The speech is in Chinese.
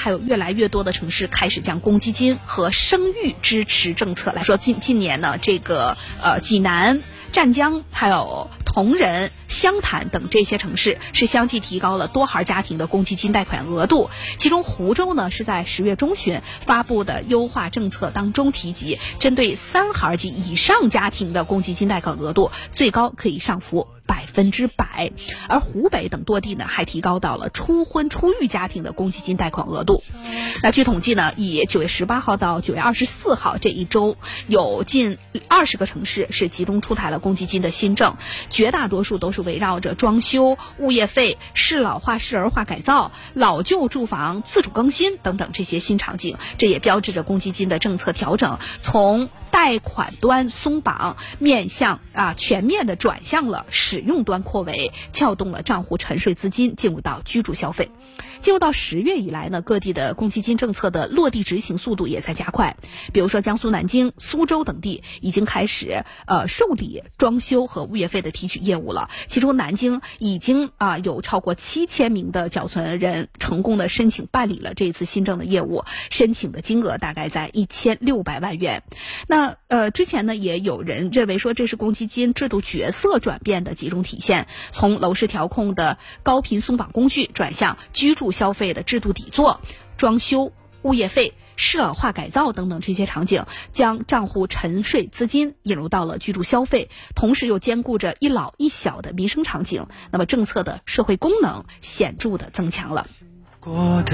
还有越来越多的城市开始将公积金和生育支持政策来说，近年呢，这个济南、湛江还有铜仁、湘潭等这些城市是相继提高了多孩家庭的公积金贷款额度。其中湖州呢是在10月中旬发布的优化政策当中提及，针对3孩及以上家庭的公积金贷款额度最高可以上浮100%，而湖北等多地呢还提高到了初婚初育家庭的公积金贷款额度。那据统计呢，以9月18号到9月24号这一周，有近20个城市是集中出台了公积金的新政，绝大多数都是围绕着装修、物业费、适老化、适儿化改造、老旧住房自主更新等等这些新场景。这也标志着公积金的政策调整从贷款端松绑面向全面的转向了使用端扩围，撬动了账户沉睡资金进入到居住消费。进入到10月以来呢，各地的公积金政策的落地执行速度也在加快。比如说江苏南京、苏州等地已经开始受理装修和物业费的提取业务了。其中南京已经有超过7000名的缴存人成功的申请办理了这一次新政的业务，申请的金额大概在1600万元。那之前呢也有人认为说这是公积金制度角色转变的集中体现，从楼市调控的高频松绑工具转向居住消费的制度底座，装修、物业费、适老化改造等等这些场景，将账户沉睡资金引入到了居住消费，同时又兼顾着一老一小的民生场景，那么政策的社会功能显著的增强了。